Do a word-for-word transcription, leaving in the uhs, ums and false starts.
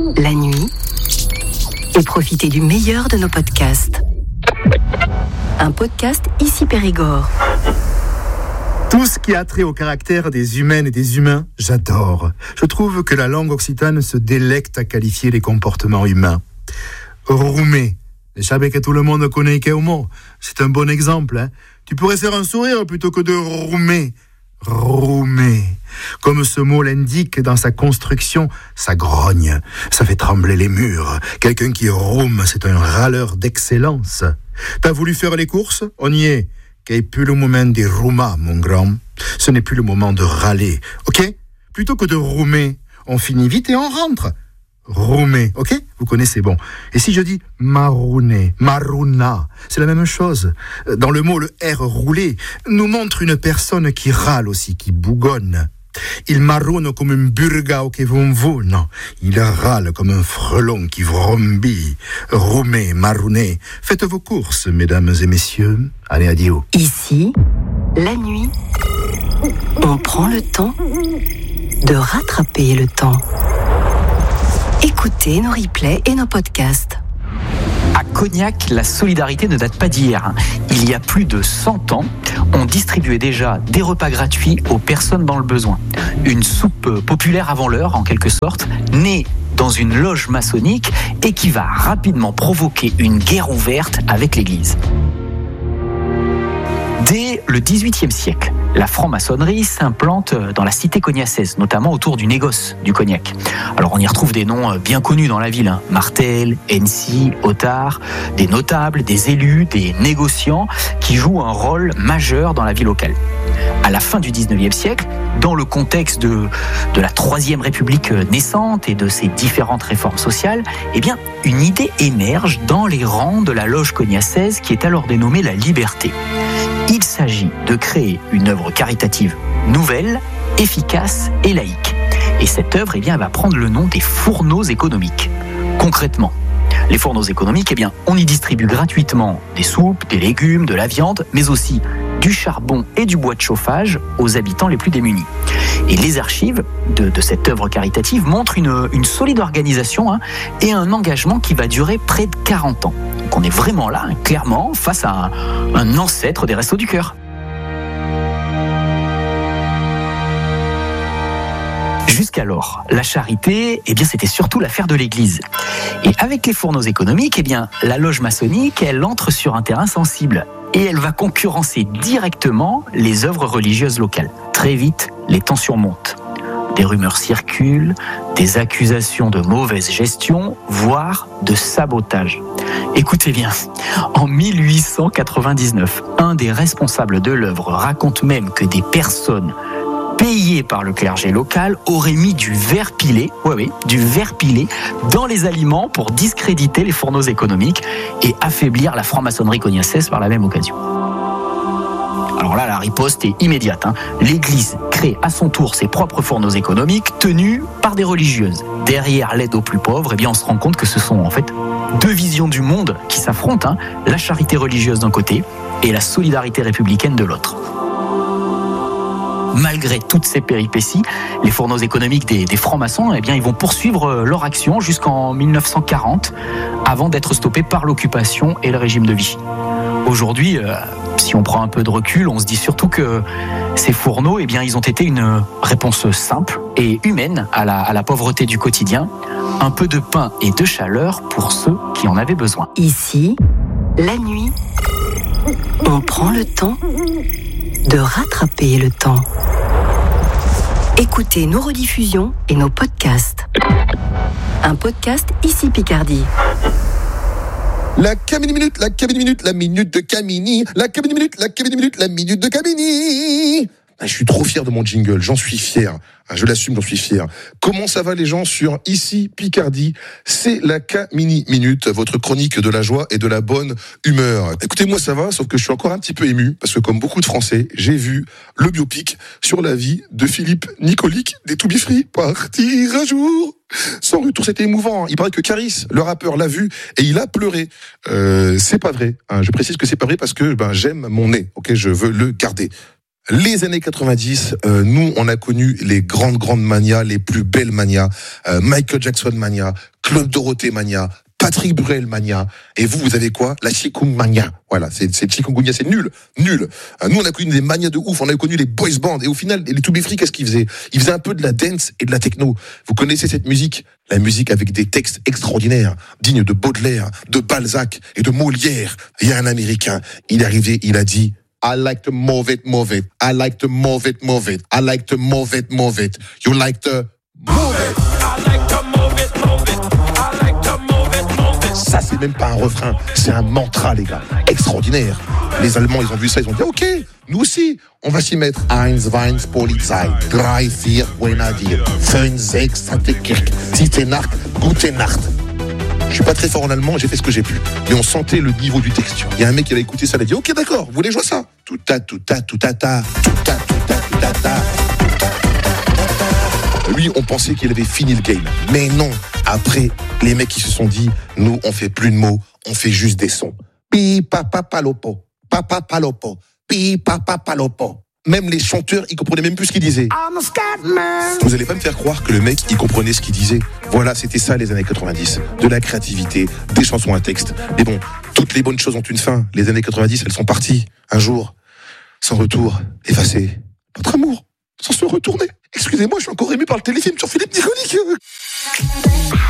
la nuit, et profitez du meilleur de nos podcasts. Un podcast Ici Périgord. Tout ce qui a trait au caractère des humaines et des humains, j'adore. Je trouve que la langue occitane se délecte à qualifier les comportements humains. Roumer. Je savais que tout le monde connaît quel mot. C'est un bon exemple. Hein. Tu pourrais faire un sourire plutôt que de roumer. Roumer. Comme ce mot l'indique dans sa construction, ça grogne, ça fait trembler les murs. Quelqu'un qui roume, c'est un râleur d'excellence. T'as voulu faire les courses? On y est. Qu'est plus le moment des roumas, mon grand. Ce n'est plus le moment de râler, ok? Plutôt que de roumer, on finit vite et on rentre. Roumer, ok? Vous connaissez, bon. Et si je dis marouner, marouna, c'est la même chose. Dans le mot, le R roulé nous montre une personne qui râle aussi, qui bougonne. Il marronne comme un burgao qui vont non. Il râle comme un frelon qui vrombit. Roumer, marouner. Faites vos courses, mesdames et messieurs. Allez, adieu. Ici, la nuit, on prend le temps de rattraper le temps. Écoutez nos replays et nos podcasts. À Cognac, la solidarité ne date pas d'hier. Il y a plus de cent ans, on distribuait déjà des repas gratuits aux personnes dans le besoin. Une soupe populaire avant l'heure, en quelque sorte, née dans une loge maçonnique et qui va rapidement provoquer une guerre ouverte avec l'Église. Dès le dix-huitième siècle, la franc-maçonnerie s'implante dans la cité cognacèse, notamment autour du négoce du cognac. Alors on y retrouve des noms bien connus dans la ville, hein. Martel, Hennessy, Otard, des notables, des élus, des négociants qui jouent un rôle majeur dans la vie locale. À la fin du dix-neuvième siècle, dans le contexte de, de la Troisième République naissante et de ses différentes réformes sociales, eh bien, une idée émerge dans les rangs de la loge cognacèse qui est alors dénommée la Liberté. Il s'agit de créer une œuvre caritative nouvelle, efficace et laïque. Et cette œuvre, eh bien, elle va prendre le nom des fourneaux économiques. Concrètement, les fourneaux économiques, eh bien, on y distribue gratuitement des soupes, des légumes, de la viande, mais aussi du charbon et du bois de chauffage aux habitants les plus démunis. Et les archives de, de cette œuvre caritative montrent une, une solide organisation hein, et un engagement qui va durer près de quarante ans. Donc on est vraiment là, hein, clairement, face à un, un ancêtre des Restos du Cœur. Jusqu'alors, la charité, eh bien, c'était surtout l'affaire de l'Église. Et avec les fourneaux économiques, eh bien, la loge maçonnique, elle entre sur un terrain sensible. Et elle va concurrencer directement les œuvres religieuses locales. Très vite, les tensions montent. Des rumeurs circulent, des accusations de mauvaise gestion, voire de sabotage. Écoutez bien, en mille huit cent quatre-vingt-dix-neuf, un des responsables de l'œuvre raconte même que des personnes payées par le clergé local auraient mis du verre pilé, ouais, ouais, du verre pilé dans les aliments pour discréditer les fourneaux économiques et affaiblir la franc-maçonnerie cognacèse par la même occasion. Alors là, la riposte est immédiate. Hein. L'Église crée à son tour ses propres fourneaux économiques tenus par des religieuses. Derrière l'aide aux plus pauvres, eh bien, on se rend compte que ce sont en fait deux visions du monde qui s'affrontent, hein. La charité religieuse d'un côté et la solidarité républicaine de l'autre. Malgré toutes ces péripéties, les fourneaux économiques des, des francs-maçons, eh bien, ils vont poursuivre leur action jusqu'en mille neuf cent quarante, avant d'être stoppés par l'occupation et le régime de Vichy. Aujourd'hui, euh, si on prend un peu de recul, on se dit surtout que ces fourneaux, eh bien, ils ont été une réponse simple et humaine à la, à la pauvreté du quotidien. Un peu de pain et de chaleur pour ceux qui en avaient besoin. Ici, la nuit, on prend le temps de rattraper le temps. Écoutez nos rediffusions et nos podcasts. Un podcast Ici Picardie. La Camini Minute, la Camini Minute, la minute de Camini. La Camini Minute, la Camini Minute, la minute de Camini. Ah, je suis trop fier de mon jingle, j'en suis fier. Ah, je l'assume, j'en suis fier. Comment ça va les gens sur Ici Picardie? C'est la Camini Minute, votre chronique de la joie et de la bonne humeur. Écoutez, moi ça va, sauf que je suis encore un petit peu ému, parce que comme beaucoup de Français, j'ai vu le biopic sur la vie de Philippe Nicolic des To Be Free. Partir un jour sans retour, c'était émouvant. Il paraît que Caris, le rappeur, l'a vu et il a pleuré. Euh, c'est pas vrai. Hein. Je précise que c'est pas vrai parce que ben, j'aime mon nez. Ok, je veux le garder. Les années quatre-vingt-dix, euh, nous, on a connu les grandes, grandes manias, les plus belles manias. Euh, Michael Jackson mania, Club Dorothée Mania, Patrick Bruel Mania, et vous, vous avez quoi? La Chikungunya. Voilà, c'est, c'est Chikungunya, c'est nul, nul. Nous, on a connu des manias de ouf, on a connu les boys bands, et au final, les To Be Free, qu'est-ce qu'ils faisaient? Ils faisaient un peu de la dance et de la techno. Vous connaissez cette musique? La musique avec des textes extraordinaires, dignes de Baudelaire, de Balzac et de Molière. Il y a un Américain, il est arrivé, il a dit, I like to move it, move it. I like to move it, move it. I like to move it, move it. You like to move it. I like to move it, move it. I like to move it, move it. Ça, c'est même pas un refrain, c'est un mantra, les gars. Extraordinaire. Les Allemands, ils ont vu ça, ils ont dit, OK, nous aussi, on va s'y mettre. Eins, Weins, Polizei. Drei, vier, buena dir. Fünf, sechs, Sante Kirk. Siete Nacht, Gute Nacht. Je suis pas très fort en allemand, j'ai fait ce que j'ai pu. Mais on sentait le niveau du texte. Il y a un mec qui avait écouté ça, il a dit, OK, d'accord, vous voulez jouer ça? Tout ta, tout ta, tout ta, ta, tout ta, tout ta, tout ta, ta. Lui, on pensait qu'il avait fini le game. Mais non. Après, les mecs qui se sont dit, nous, on fait plus de mots, on fait juste des sons. Pi, papa, palopo. Papa, palopo. Pi, papa, palopo. Même les chanteurs, ils comprenaient même plus ce qu'ils disaient. Vous allez pas me faire croire que le mec, il comprenait ce qu'il disait. Voilà, c'était ça les années quatre-vingt-dix. De la créativité, des chansons à texte. Mais bon, toutes les bonnes choses ont une fin. Les années quatre-vingt-dix, elles sont parties. Un jour, sans retour, effacé. Notre amour, sans se retourner. Excusez-moi, je suis encore ému par le téléfilm sur Philippe Nicolique.